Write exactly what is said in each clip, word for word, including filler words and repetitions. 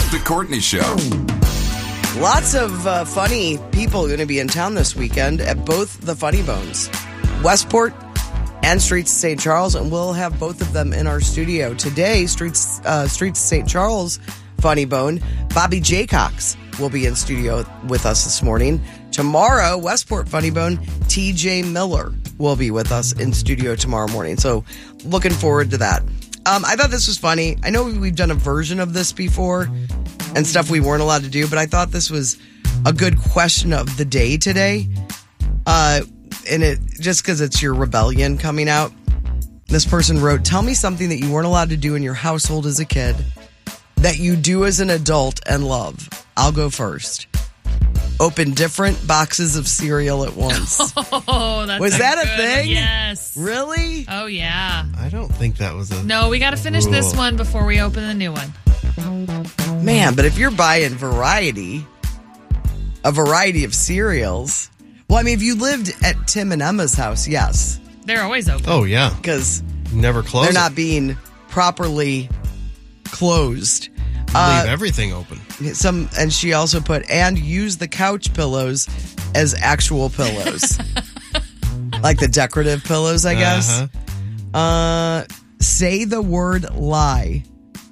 The Courtney Show. Lots of uh, funny people going to be in town this weekend at both the Funny Bones, Westport and Streets of Saint Charles, and we'll have both of them in our studio. Today, Streets uh, Streets of Saint Charles Funny Bone, Bobby Jaycox will be in studio with us this morning. Tomorrow, Westport Funny Bone, T J Miller will be with us in studio tomorrow morning. So looking forward to that. Um, I thought this was funny. I know we've done a version of this before and stuff we weren't allowed to do, but I thought this was a good question of the day today. Uh, and it just because it's your rebellion coming out. This person wrote, tell me something that you weren't allowed to do in your household as a kid that you do as an adult and love. I'll go first. Open different boxes of cereal at once. Oh, that's was a that a good, thing? Yes. Really? Oh, yeah. I don't think that was a No, we got to finish rule. this one before we open the new one. Man, but if you're buying variety, a variety of cereals. Well, I mean, if you lived at Tim and Emma's house, yes. They're always open. Oh, yeah. Because Never close they're it. not being properly closed. Leave Uh, everything open. Some, and she also put, and use the couch pillows as actual pillows. Like the decorative pillows, I guess. Uh-huh. Uh, say the word lie.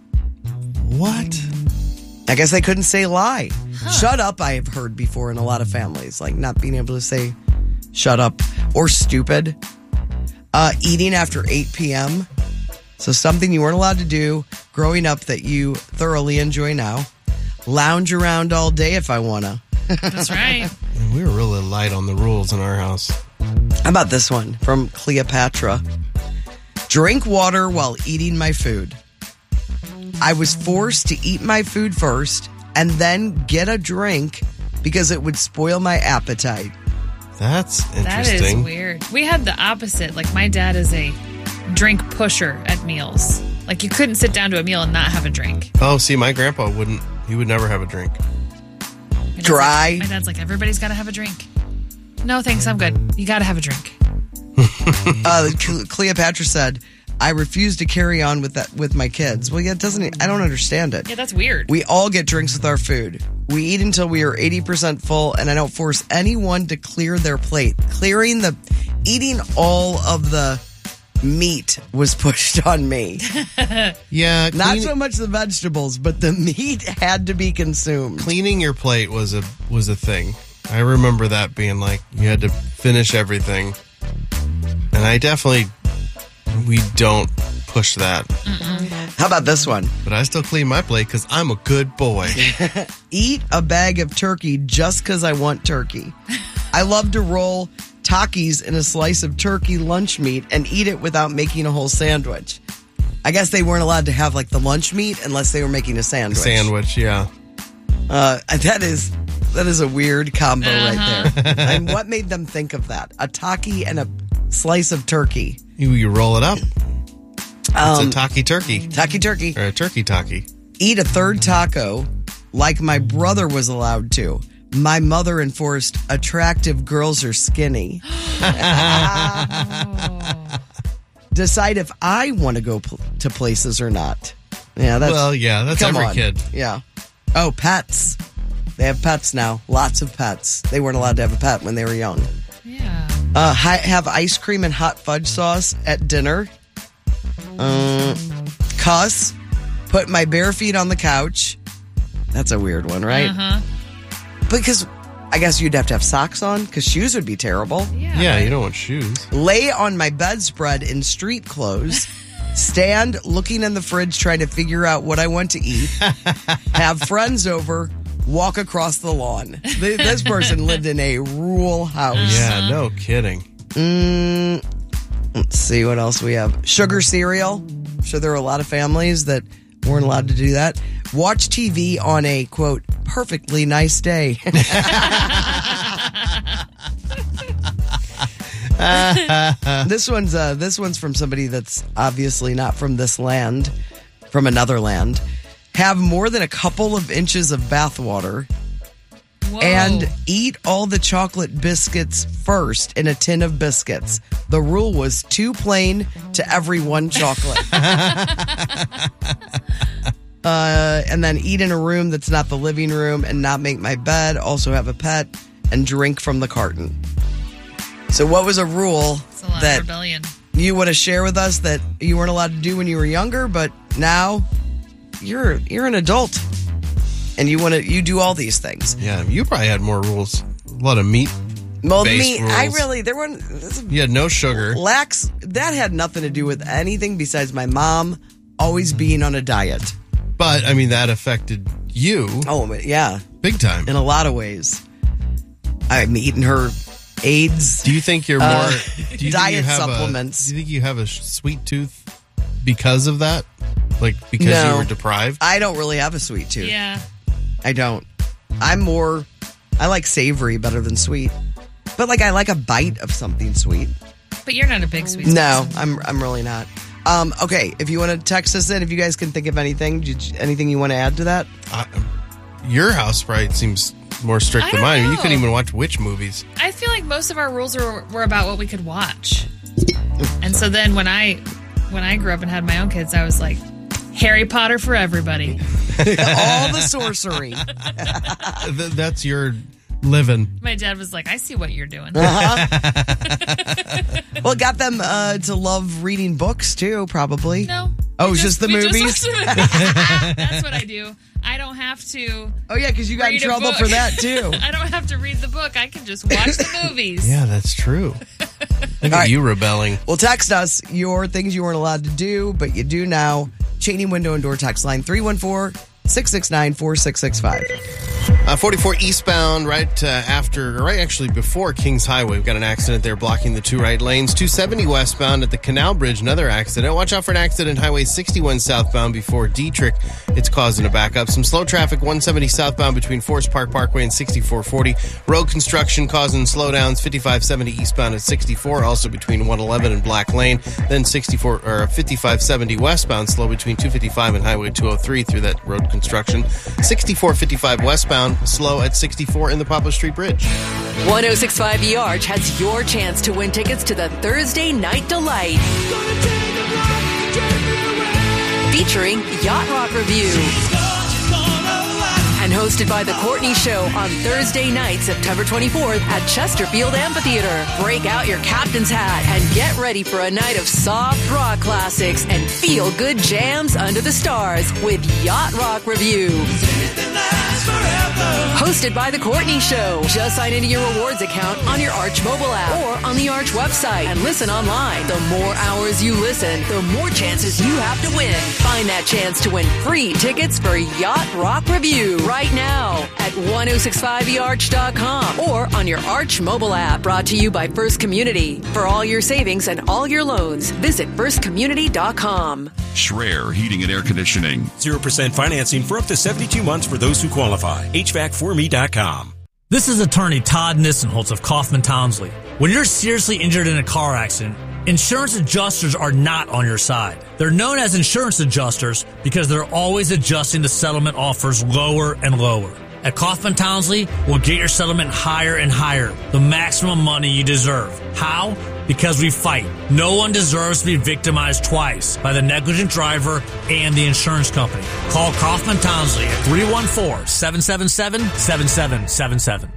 What? I guess they couldn't say lie. Huh. Shut up, I have heard before in a lot of families. Like not being able to say shut up or stupid. Uh, eating after eight p.m. So something you weren't allowed to do growing up that you thoroughly enjoy now. Lounge around all day if I want to. That's right. Man, we were really light on the rules in our house. How about this one from Cleopatra? Drink water while eating my food. I was forced to eat my food first and then get a drink because it would spoil my appetite. That's interesting. That is weird. We had the opposite. Like, my dad is a drink pusher at meals. Like, you couldn't sit down to a meal and not have a drink. Oh, see, my grandpa wouldn't. He would never have a drink. My dad's Dry. Like, my dad's like, everybody's got to have a drink. No, thanks, I'm good. You got to have a drink. uh, Cleopatra said, I refuse to carry on with that with my kids. Well, yeah, it doesn't. I don't understand it. Yeah, that's weird. We all get drinks with our food. We eat until we are eighty percent full, and I don't force anyone to clear their plate. Clearing the, eating all of the meat was pushed on me. Yeah. Not clean- so much the vegetables, but the meat had to be consumed. Cleaning your plate was a was a thing. I remember that being like, you had to finish everything. And I definitely, we don't push that. Mm-mm. How about this one? But I still clean my plate because I'm a good boy. Eat a bag of turkey just because I want turkey. I love to roll Takis in a slice of turkey lunch meat and eat it without making a whole sandwich. I guess they weren't allowed to have like the lunch meat unless they were making a sandwich. Sandwich, yeah. Uh, that is that is a weird combo Uh-huh. right there. And what made them think of that? A Taki and a slice of turkey. You, you roll it up. Um, it's a taki turkey. Taki turkey. Or a turkey taki. Eat a third taco like my brother was allowed to. My mother enforced attractive girls are skinny. Oh. Decide if I want to go pl- to places or not. Yeah, that's Well, yeah, that's come every on. kid. Yeah. Oh, pets. They have pets now. Lots of pets. They weren't allowed to have a pet when they were young. Yeah. Uh, hi- have ice cream and hot fudge sauce at dinner. Uh, cuss. Put my bare feet on the couch. That's a weird one, right? Uh-huh. Because I guess you'd have to have socks on because shoes would be terrible. Yeah. Yeah, you don't want shoes. Lay on my bedspread in street clothes. Stand looking in the fridge trying to figure out what I want to eat. Have friends over. Walk across the lawn. Th- This person lived in a rural house. Yeah, no kidding. Mm, let's see what else we have. Sugar cereal. I'm sure there are a lot of families that weren't allowed to do that. Watch T V on a, quote, perfectly nice day. This one's uh, this one's from somebody that's obviously not from this land, from another land. Have more than a couple of inches of bathwater. Whoa. And eat all the chocolate biscuits first in a tin of biscuits. The rule was two plain to every one chocolate. uh, and then eat in a room that's not the living room and not make my bed, also have a pet, and drink from the carton. So what was a rule It's a lot that of rebellion. you want to share with us that you weren't allowed to do when you were younger, but now you're you're an adult and you want to you do all these things? Yeah, you probably had more rules. A lot of meat. Well, Base me, I rules. really there weren't You had no sugar. lax. That had nothing to do with anything besides my mom always being on a diet. But, I mean, that affected you Oh yeah, big time. in a lot of ways. I'm eating her AIDS. Do you think you're more... Uh, do you diet think you have supplements. A, do you think you have a sh- sweet tooth because of that? Like, because No. you were deprived? I don't really have a sweet tooth. Yeah. I don't. I'm more. I like savory better than sweet. But like I like a bite of something sweet. But you're not a big sweet No, person. I'm I'm really not. Um, okay, if you want to text us in, if you guys can think of anything, did you- anything you want to add to that? I, your house probably seems more strict I than don't mine. You know. couldn't even watch witch movies. I feel like most of our rules were, were about what we could watch. And so then when I when I grew up and had my own kids, I was like, Harry Potter for everybody. All the sorcery. Th- that's your living. My dad was like, I see what you're doing. Well, it got them uh, to love reading books too, probably. No. Oh, We it's just the we movies? watch the movies. That's what I do. I don't have to Oh yeah, because you got in read a trouble book. for that too. I don't have to read the book. I can just watch the movies. Yeah, that's true. Look at right. you rebelling. Well, text us your things you weren't allowed to do, but you do now. Cheney Window and Door text line three one four, six six nine, four six six five. Uh, forty-four eastbound, right uh, after, or right actually before Kings Highway. We've got an accident there blocking the two right lanes. two seventy westbound at the Canal Bridge, another accident. Watch out for an accident, Highway sixty-one southbound before Dietrich. It's causing a backup. Some slow traffic, one seventy southbound between Forest Park Parkway and sixty-four forty. Road construction causing slowdowns, fifty-five seventy eastbound at sixty-four, also between one eleven and Black Lane. Then sixty-four or fifty-five seventy westbound, slow between two fifty-five and Highway two oh three through that road construction. sixty-four fifty-five westbound, slow at sixty-four in the Poplar Street Bridge. one oh six point five E Arch has your chance to win tickets to the Thursday Night Delight. Featuring Yacht Rock Review. And hosted by The Courtney Show on Thursday night, September twenty-fourth at Chesterfield Amphitheater. Break out your captain's hat and get ready for a night of soft rock classics and feel-good jams under the stars with Yacht Rock Review. Hosted by The Courtney Show. Just sign into your rewards account on your Arch mobile app or on the Arch website and listen online. The more hours you listen, the more chances you have to win. Find that chance to win free tickets for Yacht Rock Review right now at ten sixty-five e arch dot com or on your Arch mobile app. Brought to you by First Community. For all your savings and all your loans, visit first community dot com. Schreier Heating and Air Conditioning. zero percent financing for up to seventy-two months for those who qualify. H V A C for me dot com. This is attorney Todd Nissenholtz of Kaufman Townsley. When you're seriously injured in a car accident, insurance adjusters are not on your side. They're known as insurance adjusters because they're always adjusting the settlement offers lower and lower. At Kaufman Townsley, we'll get your settlement higher and higher, the maximum money you deserve. How? Because we fight. No one deserves to be victimized twice by the negligent driver and the insurance company. Call Kaufman Townsley at three one four, seven seven seven, seven seven seven seven.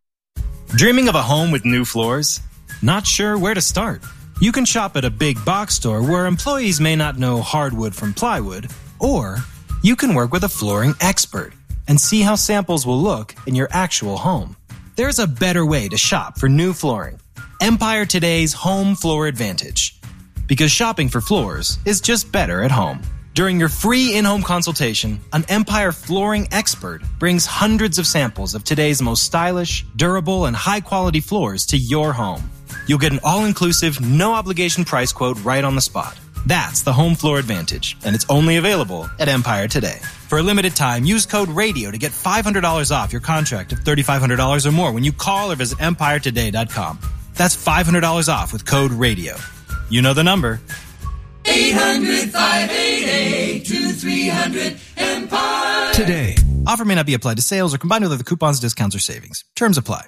Dreaming of a home with new floors? Not sure where to start? You can shop at a big box store where employees may not know hardwood from plywood, or you can work with a flooring expert and see how samples will look in your actual home. There's a better way to shop for new flooring. Empire Today's Home Floor Advantage. Because shopping for floors is just better at home. During your free in-home consultation, an Empire flooring expert brings hundreds of samples of today's most stylish, durable, and high-quality floors to your home. You'll get an all-inclusive, no-obligation price quote right on the spot. That's the Home Floor Advantage, and it's only available at Empire Today. For a limited time, use code RADIO to get five hundred dollars off your contract of three thousand five hundred dollars or more when you call or visit empire today dot com. That's five hundred dollars off with code RADIO. You know the number. eight hundred, five eight eight, two three hundred, Empire. Today. Offer may not be applied to sales or combined with other coupons, discounts, or savings. Terms apply.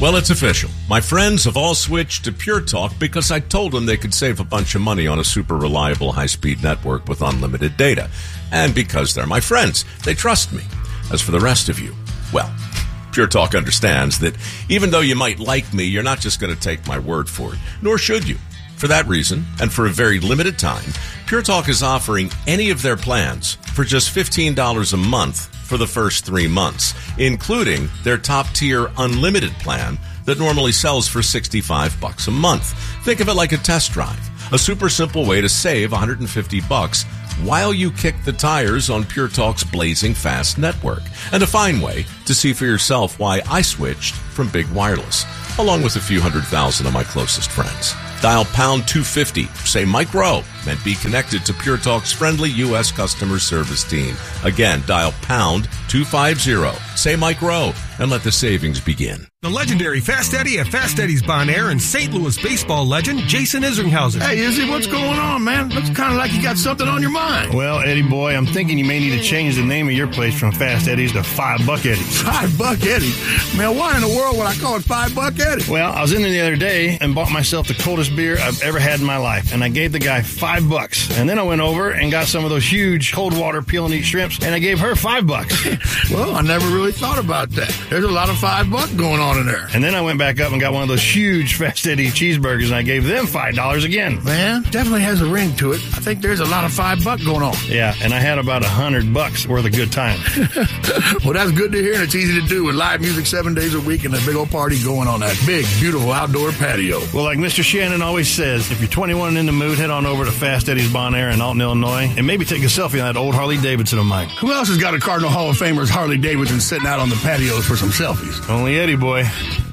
Well, it's official. My friends have all switched to Pure Talk because I told them they could save a bunch of money on a super reliable high-speed network with unlimited data. And because they're my friends, they trust me. As for the rest of you, well, Pure Talk understands that even though you might like me, you're not just going to take my word for it, nor should you. For that reason, and for a very limited time, Pure Talk is offering any of their plans for just fifteen dollars a month for the first three months, including their top-tier unlimited plan that normally sells for sixty-five bucks a month. Think of it like a test drive, a super simple way to save one hundred fifty bucks while you kick the tires on Pure Talk's blazing fast network, and a fine way to see for yourself why I switched from Big Wireless, along with a few hundred thousand of my closest friends. Dial pound two fifty, say Mike Rowe, and be connected to Pure Talk's friendly U S customer service team. Again, dial pound two fifty, say Mike Rowe, and let the savings begin. The legendary Fast Eddie at Fast Eddie's Bon Air and Saint Louis baseball legend Jason Isringhausen. Hey, Izzy, what's going on, man? Looks kind of like you got something on your mind. Well, Eddie boy, I'm thinking you may need to change the name of your place from Fast Eddie's to Five Buck Eddie's. Five Buck Eddie? Man, why in the world would I call it Five Buck Eddie? Well, I was in there the other day and bought myself the coldest beer I've ever had in my life, and I gave the guy five bucks. And then I went over and got some of those huge cold water peel and eat shrimps, and I gave her five bucks. Well, I never really thought about that. There's a lot of five buck going on in there. And then I went back up and got one of those huge Fast Eddie cheeseburgers, and I gave them five dollars again. Man, definitely has a ring to it. I think there's a lot of five buck going on. Yeah, and I had about a hundred bucks worth of good time. Well, that's good to hear, and it's easy to do with live music seven days a week and a big old party going on that big, beautiful outdoor patio. Well, like Mister Shannon always says, if you're twenty-one and in the mood, head on over to Fast Eddie's Bon Air in Alton, Illinois, and maybe take a selfie on that old Harley Davidson of mine. Who else has got a Cardinal Hall of Famer's Harley Davidson sitting out on the patios for some selfies? Only Eddie boy.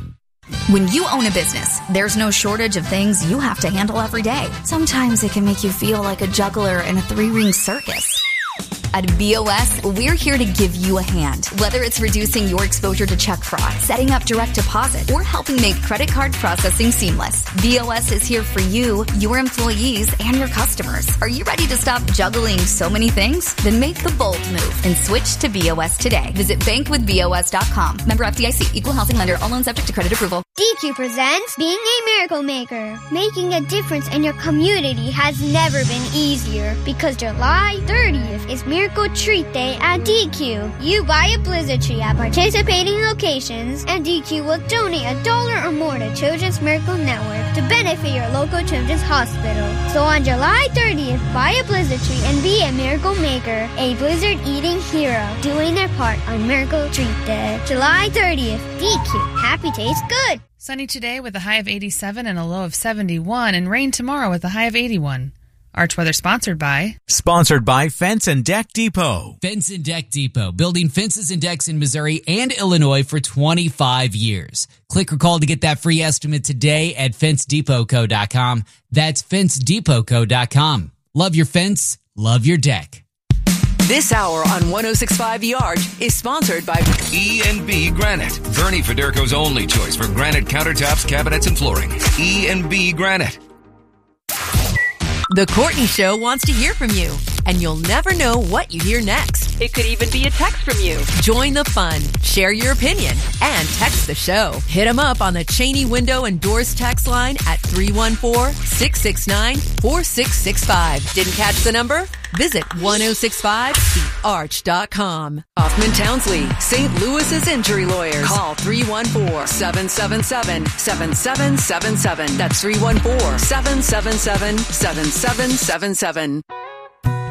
When you own a business, there's no shortage of things you have to handle every day. Sometimes it can make you feel like a juggler in a three-ring circus. At B O S, we're here to give you a hand. Whether it's reducing your exposure to check fraud, setting up direct deposit, or helping make credit card processing seamless, B O S is here for you, your employees, and your customers. Are you ready to stop juggling so many things? Then make the bold move and switch to B O S today. Visit bank with B O S dot com. Member F D I C. Equal housing lender. All loans subject to credit approval. D Q presents Being a Miracle Maker. Making a difference in your community has never been easier because July thirtieth is Miracle Treat Day at D Q. You buy a blizzard tree at participating locations, and D Q will donate a dollar or more to Children's Miracle Network to benefit your local children's hospital. So on July thirtieth, buy a blizzard tree and be a miracle maker, a blizzard-eating hero, doing their part on Miracle Treat Day. July thirtieth, D Q. Happy tastes good. Sunny today with a high of eighty-seven and a low of seventy-one, and rain tomorrow with a high of eighty-one. Arch Weather sponsored by... Sponsored by Fence and Deck Depot. Fence and Deck Depot, building fences and decks in Missouri and Illinois for twenty-five years. Click or call to get that free estimate today at fence depot co dot com. That's fence depot co dot com. Love your fence, love your deck. This hour on one oh six point five The Arch is sponsored by E and B Granite, Bernie Federko's only choice for granite countertops, cabinets, and flooring. E and B Granite. The Courtney Show wants to hear from you, and you'll never know what you hear next. It could even be a text from you. Join the fun, share your opinion, and text the show. Hit them up on the Cheney Window and Doors text line at three one four, six six nine, four six six five. Didn't catch the number? Visit ten sixty-five the arch dot com. Hoffman Townsley, Saint Louis's injury lawyers. Call three one four, seven seven seven, seven seven seven seven. That's three one four, seven seven seven, seven seven seven seven.